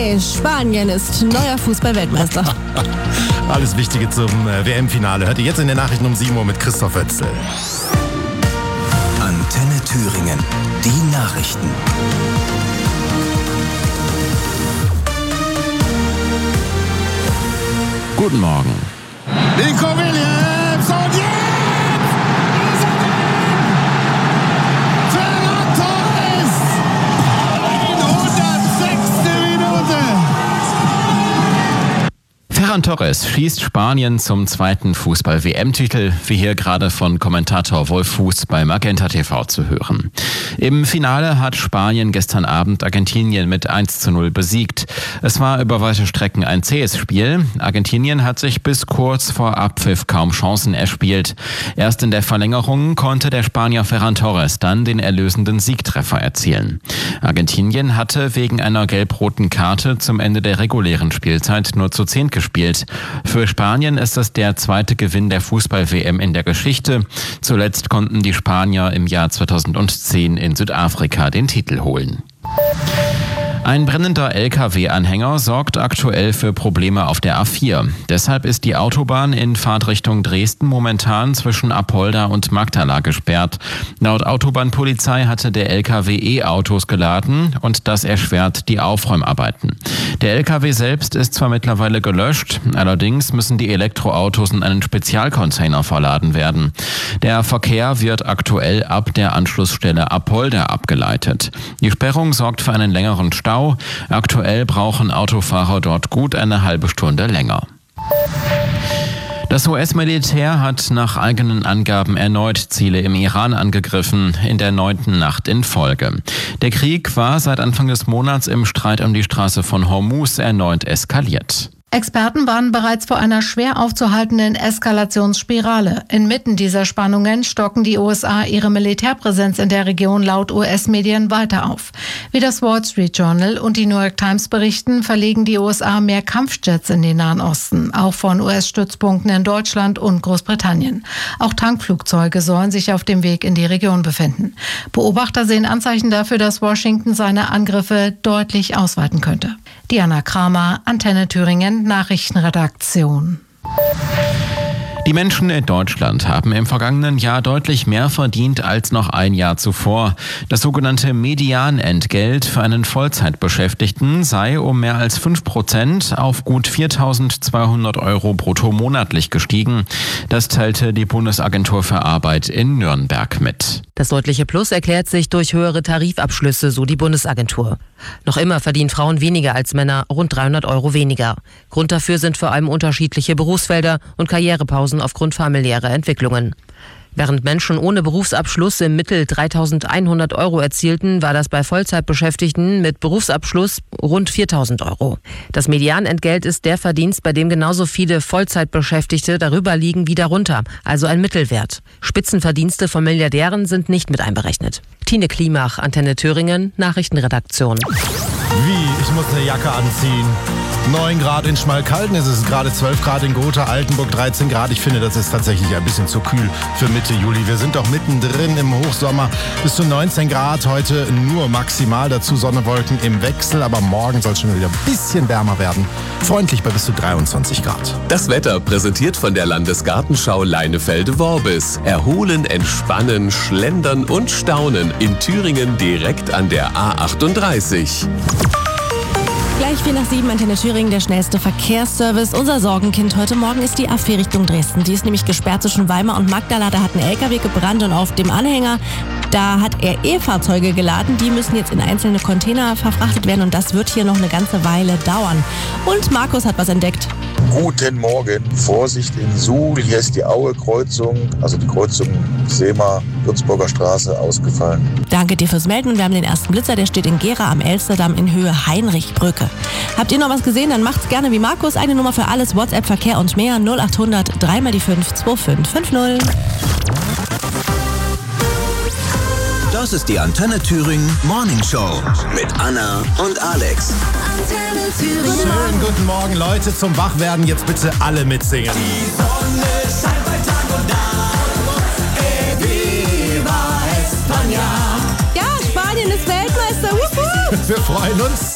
Hey, Spanien ist neuer Fußball-Weltmeister. Alles Wichtige zum WM-Finale hört ihr jetzt in den Nachrichten um 7 Uhr mit Christoph Wetzel. Antenne Thüringen, die Nachrichten. Guten Morgen. Nico Williams und jetzt ist er drin! Ferran Torres! 106. Minute! Ferran Torres schießt Spanien zum zweiten Fußball-WM-Titel, wie hier gerade von Kommentator Wolf Fuß bei Magenta TV zu hören. Im Finale hat Spanien gestern Abend Argentinien mit 1:0 besiegt. Es war über weite Strecken ein zähes Spiel. Argentinien hat sich bis kurz vor Abpfiff kaum Chancen erspielt. Erst in der Verlängerung konnte der Spanier Ferran Torres dann den erlösenden Siegtreffer erzielen. Argentinien hatte wegen einer gelb-roten Karte zum Ende der regulären Spielzeit nur zu 10 gespielt. Für Spanien ist es der zweite Gewinn der Fußball-WM in der Geschichte. Zuletzt konnten die Spanier im Jahr 2010 in Südafrika den Titel holen. Ein brennender LKW-Anhänger sorgt aktuell für Probleme auf der A4. Deshalb ist die Autobahn in Fahrtrichtung Dresden momentan zwischen Apolda und Magdala gesperrt. Laut Autobahnpolizei hatte der LKW E-Autos geladen und das erschwert die Aufräumarbeiten. Der LKW selbst ist zwar mittlerweile gelöscht, allerdings müssen die Elektroautos in einen Spezialcontainer verladen werden. Der Verkehr wird aktuell ab der Anschlussstelle Apolda abgeleitet. Die Sperrung sorgt für einen längeren Stau. Aktuell brauchen Autofahrer dort gut eine halbe Stunde länger. Das US-Militär hat nach eigenen Angaben erneut Ziele im Iran angegriffen, in der 9. Nacht in Folge. Der Krieg war seit Anfang des Monats im Streit um die Straße von Hormuz erneut eskaliert. Experten warnen bereits vor einer schwer aufzuhaltenden Eskalationsspirale. Inmitten dieser Spannungen stocken die USA ihre Militärpräsenz in der Region laut US-Medien weiter auf. Wie das Wall Street Journal und die New York Times berichten, verlegen die USA mehr Kampfjets in den Nahen Osten, auch von US-Stützpunkten in Deutschland und Großbritannien. Auch Tankflugzeuge sollen sich auf dem Weg in die Region befinden. Beobachter sehen Anzeichen dafür, dass Washington seine Angriffe deutlich ausweiten könnte. Diana Kramer, Antenne Thüringen, Nachrichtenredaktion. Die Menschen in Deutschland haben im vergangenen Jahr deutlich mehr verdient als noch ein Jahr zuvor. Das sogenannte Medianentgelt für einen Vollzeitbeschäftigten sei um mehr als 5% auf gut 4.200 € brutto monatlich gestiegen. Das teilte die Bundesagentur für Arbeit in Nürnberg mit. Das deutliche Plus erklärt sich durch höhere Tarifabschlüsse, so die Bundesagentur. Noch immer verdienen Frauen weniger als Männer, rund 300 € weniger. Grund dafür sind vor allem unterschiedliche Berufsfelder und Karrierepausen aufgrund familiärer Entwicklungen. Während Menschen ohne Berufsabschluss im Mittel 3.100 € erzielten, war das bei Vollzeitbeschäftigten mit Berufsabschluss rund 4.000 €. Das Medianentgelt ist der Verdienst, bei dem genauso viele Vollzeitbeschäftigte darüber liegen wie darunter, also ein Mittelwert. Spitzenverdienste von Milliardären sind nicht mit einberechnet. Tine Klimach, Antenne Thüringen, Nachrichtenredaktion. Wie? Ich muss eine Jacke anziehen. 9 Grad in Schmalkalden, es ist gerade 12 Grad in Gotha, Altenburg 13 Grad. Ich finde, das ist tatsächlich ein bisschen zu kühl für Mitte Juli. Wir sind doch mittendrin im Hochsommer. Bis zu 19 Grad heute nur maximal. Dazu Sonne, Wolken im Wechsel. Aber morgen soll es schon wieder ein bisschen wärmer werden. Freundlich bei bis zu 23 Grad. Das Wetter präsentiert von der Landesgartenschau Leinefelde-Worbis. Erholen, entspannen, schlendern und staunen. In Thüringen direkt an der A38. Gleich 6:04, Antenne Thüringen, der schnellste Verkehrsservice. Unser Sorgenkind heute Morgen ist die A4 Richtung Dresden. Die ist nämlich gesperrt zwischen Weimar und Magdala. Da hat ein LKW gebrannt und auf dem Anhänger, da hat er E-Fahrzeuge geladen. Die müssen jetzt in einzelne Container verfrachtet werden und das wird hier noch eine ganze Weile dauern. Und Markus hat was entdeckt. Guten Morgen. Vorsicht in Suhl. Hier ist die Aue-Kreuzung, also die Kreuzung Seema-Würzburger Straße, ausgefallen. Danke dir fürs Melden. Wir haben den ersten Blitzer, der steht in Gera am Elsterdamm in Höhe Heinrichbrücke. Habt ihr noch was gesehen? Dann macht's gerne wie Markus. Eine Nummer für alles, WhatsApp, Verkehr und mehr. 0800 3 mal die 5 2550. Das ist die Antenne Thüringen Morning Show mit Anna und Alex. Antenne Thüringen. Schönen guten Morgen, Leute, zum Wachwerden. Jetzt bitte alle mitsingen. Die Sonne scheint bei Tag und Nacht. Viva España. Ja, Spanien ist Weltmeister. Wuhu! Wir freuen uns.